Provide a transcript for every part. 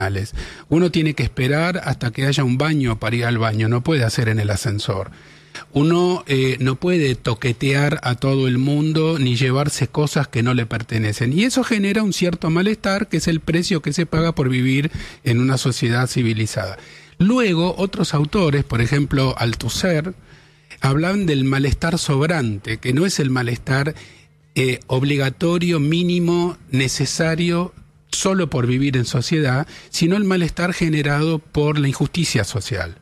Uno tiene que esperar hasta que haya un baño para ir al baño, no puede hacer en el ascensor. Uno no puede toquetear a todo el mundo ni llevarse cosas que no le pertenecen. Y eso genera un cierto malestar, que es el precio que se paga por vivir en una sociedad civilizada. Luego, otros autores, por ejemplo, Althusser, hablan del malestar sobrante, que no es el malestar obligatorio, mínimo, necesario, solo por vivir en sociedad, sino el malestar generado por la injusticia social.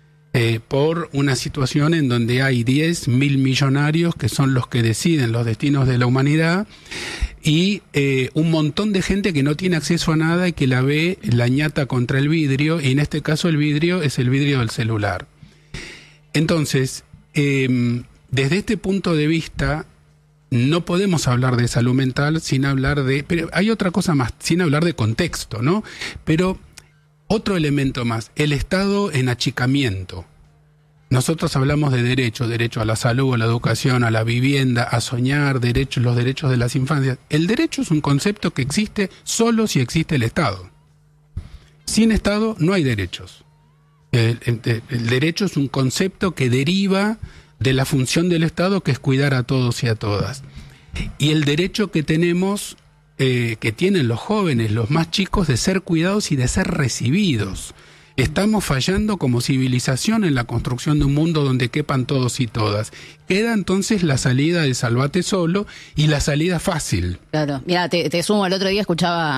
Por una situación en donde hay 10.000 millonarios que son los que deciden los destinos de la humanidad y un montón de gente que no tiene acceso a nada y que la ve la ñata contra el vidrio, y en este caso el vidrio es el vidrio del celular. Entonces, desde este punto de vista, no podemos hablar de salud mental sin hablar de... Pero hay otra cosa más, sin hablar de contexto, ¿no? Pero... Otro elemento más, el Estado en achicamiento. Nosotros hablamos de derecho a la salud, a la educación, a la vivienda, a soñar, los derechos de las infancias. El derecho es un concepto que existe solo si existe el Estado. Sin Estado no hay derechos. El derecho es un concepto que deriva de la función del Estado, que es cuidar a todos y a todas. Y el derecho que tenemos... que tienen los jóvenes, los más chicos, de ser cuidados y de ser recibidos. Estamos fallando como civilización en la construcción de un mundo donde quepan todos y todas. Queda entonces la salida de salvate solo y la salida fácil. Claro, mira, te sumo, el otro día escuchaba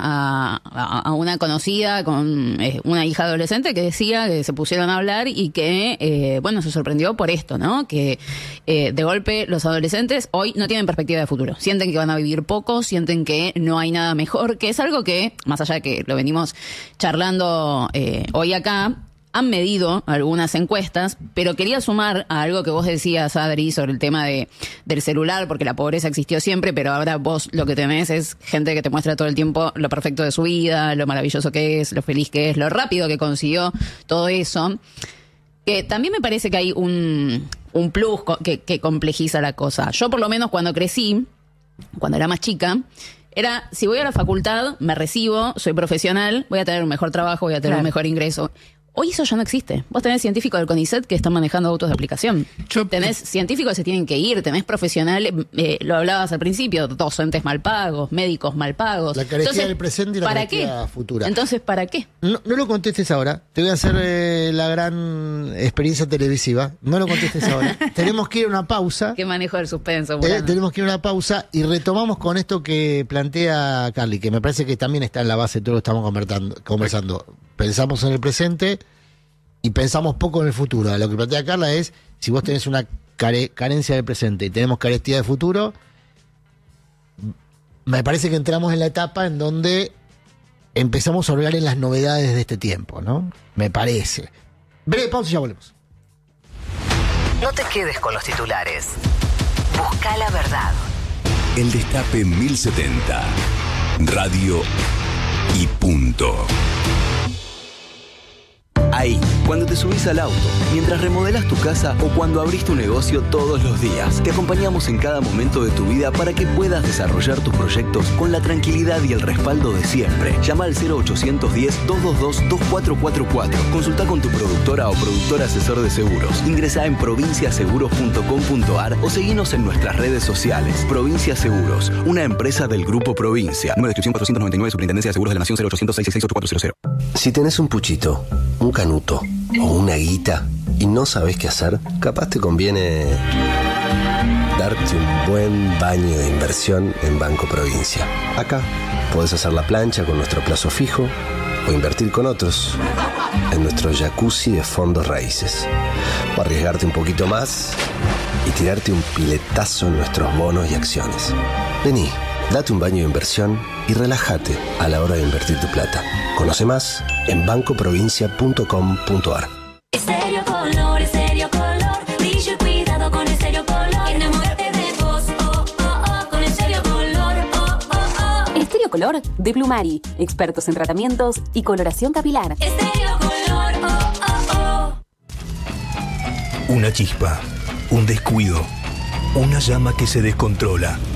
a una conocida con una hija adolescente que decía que se pusieron a hablar y que, se sorprendió por esto, ¿no? Que de golpe los adolescentes hoy no tienen perspectiva de futuro. Sienten que van a vivir poco, sienten que no hay nada mejor, que es algo que, más allá de que lo venimos charlando hoy acá, han medido algunas encuestas, pero quería sumar a algo que vos decías, Adri, sobre el tema del celular, porque la pobreza existió siempre, pero ahora vos lo que tenés es gente que te muestra todo el tiempo lo perfecto de su vida, lo maravilloso que es, lo feliz que es, lo rápido que consiguió todo eso. Que también me parece que hay un plus que complejiza la cosa. Yo, por lo menos, cuando crecí, cuando era más chica, era, si voy a la facultad, me recibo, soy profesional, voy a tener un mejor trabajo, voy a tener un mejor ingreso. Hoy eso ya no existe. Vos tenés científicos del CONICET que están manejando autos de aplicación. Tenés científicos que se tienen que ir, tenés profesionales, lo hablabas al principio, docentes mal pagos, médicos mal pagos. La carestía del presente y la carestía futura. Entonces, ¿para qué? No lo contestes ahora. Te voy a hacer la gran experiencia televisiva. No lo contestes ahora. Tenemos que ir a una pausa. ¿Qué manejo del suspenso? Tenemos que ir a una pausa y retomamos con esto que plantea Carly, que me parece que también está en la base de todo lo que estamos conversando. Pensamos en el presente y pensamos poco en el futuro. Lo que plantea Carla es, si vos tenés una carencia del presente y tenemos carestía de futuro, me parece que entramos en la etapa en donde empezamos a hablar en las novedades de este tiempo, ¿no? Me parece. Breve pausa y ya volvemos. No te quedes con los titulares. Busca la verdad. El Destape 1070. Radio y punto. Ahí, cuando te subís al auto, mientras remodelas tu casa o cuando abrís tu negocio todos los días, te acompañamos en cada momento de tu vida para que puedas desarrollar tus proyectos con la tranquilidad y el respaldo de siempre. Llama al 0810-222-2444. Consulta con tu productora o productor asesor de seguros. Ingresá en provinciaseguros.com.ar o seguinos en nuestras redes sociales. Provincia Seguros, una empresa del Grupo Provincia. Número de inscripción 499, Superintendencia de Seguros de la Nación, 0800-666-8400. Si tenés un puchito, un canuto o una guita y no sabés qué hacer, capaz te conviene darte un buen baño de inversión en Banco Provincia. Acá podés hacer la plancha con nuestro plazo fijo o invertir con otros en nuestro jacuzzi de fondos raíces. O arriesgarte un poquito más y tirarte un piletazo en nuestros bonos y acciones. Vení, date un baño de inversión y relájate a la hora de invertir tu plata. Conoce más en bancoprovincia.com.ar. Estéreo Color, brillo y cuidado con Estéreo Color. Enamórate de vos, con Estéreo Color, Estéreo Color de Blumari, expertos en tratamientos y coloración capilar. Estéreo Color, Una chispa, un descuido, una llama que se descontrola.